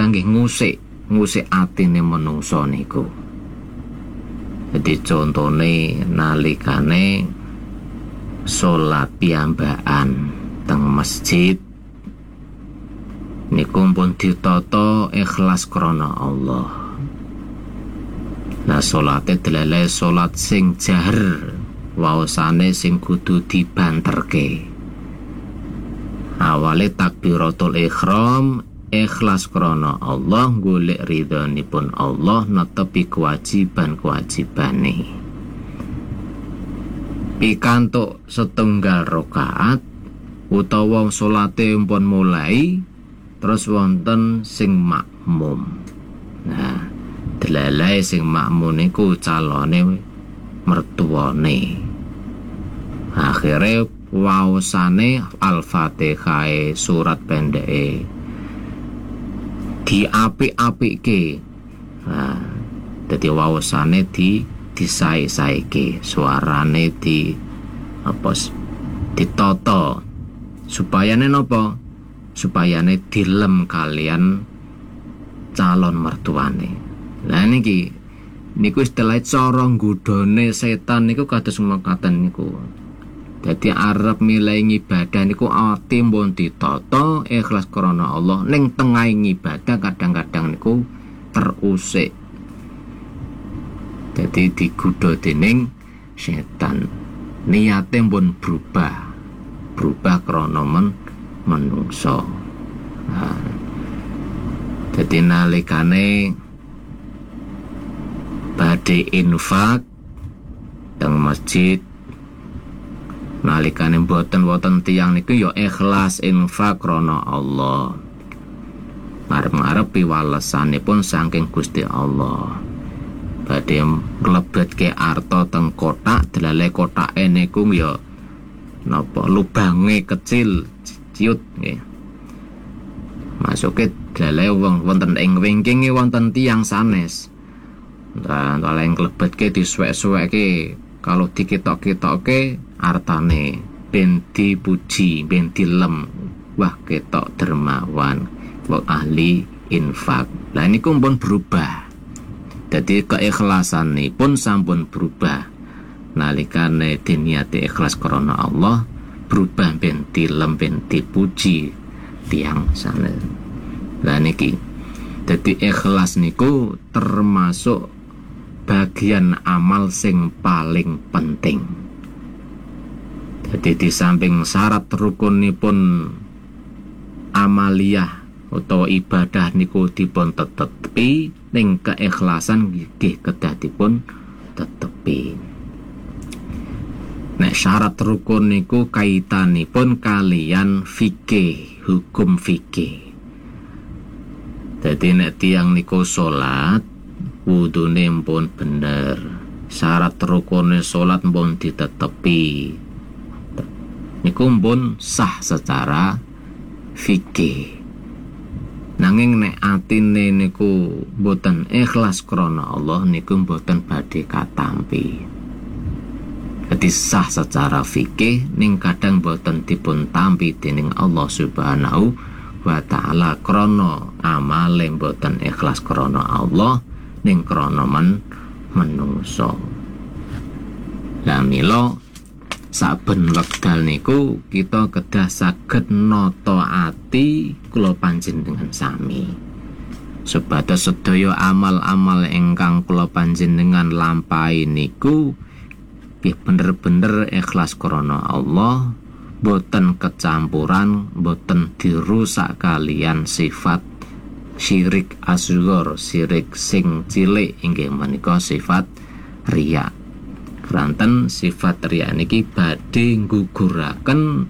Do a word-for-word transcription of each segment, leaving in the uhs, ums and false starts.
kadang nggih ngusik ngusik atine menungso niku. Jadi contone nalikane salat piyambakan teng masjid niku pun ditata ikhlas krana Allah. Nah salate delele salat sing jahar waosane sing kudu dibanterke. Awale takbiratul ihram ikhlas krana Allah, golek ridhonipun Allah, netepi kewajiban-kewajibane. Pikantuk setunggal rakaat utawa salate pun mulai terus wonten sing makmum. Nah, delalae sing makmum niku calone mertuane. Akhire waosane Al-Fatihah surat pendeke diapik-apike. Nah, dadi waosane di disai-saike, suarane di apa ditata supayane napa? Supayane dilem kalian calon mertuane. Lah niki niku istilah cara nggodhone setan niku kados mekaten niku. Dadi arep milih ibadah niku ati pun ditata ikhlas krana Allah, ning tengah ibadah kadang-kadang niku terusik. Dadi digodha dening setan. Niate pun berubah. Berubah krana men menungso. Nah, jadi nalikane badhe infak teng masjid, nalikane mboten wonten tiyang niku ya ikhlas infak krana Allah. Arep-arep piwalesanipun saking Gusti Allah. Badhe mlebetke arta teng kotak, delale kotake niku ya napa lubange kecil ciut nggih. Masuke delale wong wonten ing wingkinge wonten tiyang sanes. Nah, kaleng klebetke disuwek-suwekke, kalau diketok-ketokke artane ben dipuji, ben dilem. Wah, ketok dermawan, wong ahli infak. Lah niku pun berubah. Dadi keikhlasanipun sampun berubah. Nalikane diniati ikhlas krana Allah, berubah ben dilem ben dipuji tiang sanes. Lah niki dadi ikhlas niku termasuk bagian amal sing paling penting. Jadi di samping syarat rukunipun amaliyah utawa ibadah niku dipun tetepi, ning keikhlasan nggih kedah dipun tetepi. Nek syarat rukun niku kaitanipun kalian fikih, hukum fikih. Jadi nek tiyang niku salat wudune pun bener, syarat rukune salat pun ditetepi, niku pun sah secara fikih. Nanging nek atine niku boten ikhlas krana Allah, niku boten badhe katampi. Jadi sah secara fikih, ning kadang boten dipun tampi dening Allah Subhanahu wa ta'ala krana amale boten ikhlas krana Allah, ning krana men menungso. Lah mila saben wekdal niku kita kedah saged nata ati kula panjenengan sami. Supados sedaya amal-amal ingkang kula panjenengan lampahi niku nggih bener-bener ikhlas krana Allah, boten kecampuran, boten dirusak kalian sifat syirik asghar, syirik sing cilik inggih menika sifat riya. Keranten sifat riya niki badhe ngguguraken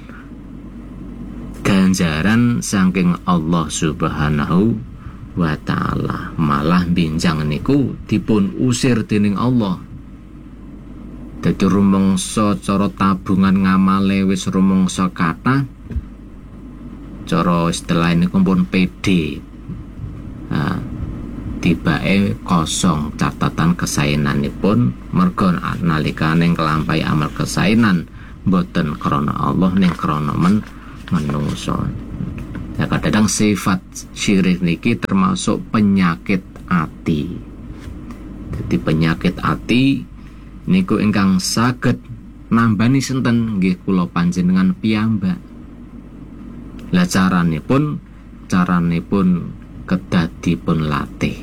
ganjaran saking Allah Subhanahu wa ta'ala. Malah binjang niku dipun usir dening Allah. Dadi rumangsa cara tabungan ngamale wis rumangsa kathah, cara istilah niku pun pede. Nah, tibake kosong catatan kesaenanipun, merga nalikane nglampahi amal kesaenan boten krana Allah ning krana men manungsa. Ya kadang sifat syirik niki termasuk penyakit ati. Jadi penyakit ati niku ingkang saged nambani senten nggih kula panjenengan piyambak. Lah caranipun caranipun kedah dipun latih.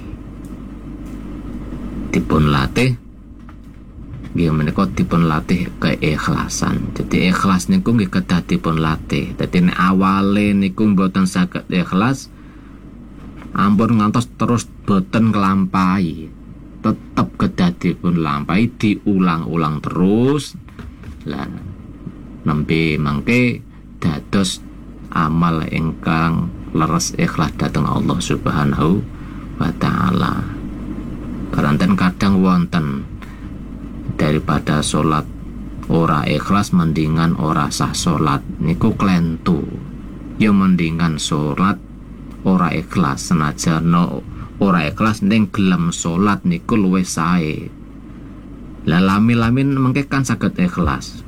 Dipun latih nggih menika dipun latih keikhlasan. Jadi ikhlas niku nggih kedah dipun latih. Dadi nek awale niku mboten saged ikhlas, ampun ngantos terus boten nglampahi. Tetep kedah dipun lampahi, diulang-ulang terus. Lah nembe mangke dados amal ingkang leres ikhlas dhateng Allah Subhanahu wa taala. Karanten kadang wonten daripada sholat ora ikhlas mendingan ora sah sholat niku klentu. Ya mendingan sholat ora ikhlas senajan no, ora ikhlas ning gelem sholat niku luwih sae. Lah lami-lamin mengke kan saged ikhlas.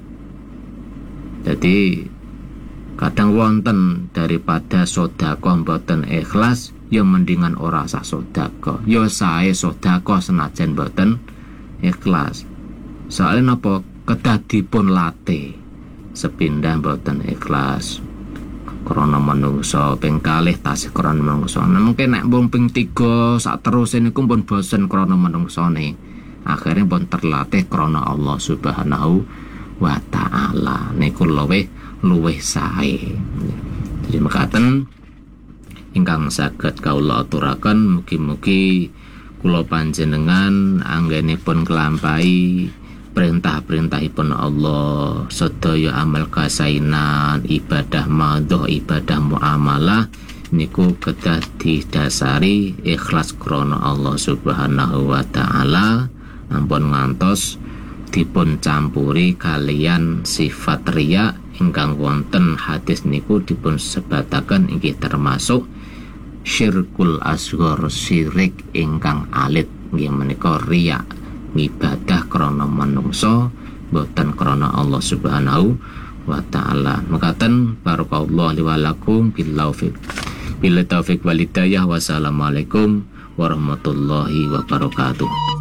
Jadi kadang wonten daripada sedekah mboten ikhlas ya mendingan ora sah sedekah. Ya sae sedekah senajan mboten ikhlas. Soalnya napa kedah dipun latih sepindah mboten ikhlas krana manungsa ping kalih tasih krana manungsa. Nah, mungkin nek mbung ping tiga sak teruse niku pun bosen krana manungsane. Akhirnya pun terlatih krana Allah Subhanahu wa taala. Niku luwih luwih sae. Jadi mekaten ingkang saged kawula aturaken mugi-mugi kula panjenengan anggenipun kelampahi perintah-perintahipun Allah, sedaya amal kasainan, ibadah madhah, ibadah muamalah niku kedah didasari ikhlas krana Allah Subhanahu wa taala, ampun ngantos dipun campuri kalian sifat riya ingkang wonten hadis niku dipun sebataken inggih termasuk syirkul asghar, syirik ingkang alit nggih menika riya. Ibadah krana manungsa boten krana Allah Subhanahu wa taala. Mekaten barakallahu li wa lakum bil taufiq bil taufiq wal hidayah. Wassalamualaikum warahmatullahi wabarakatuh.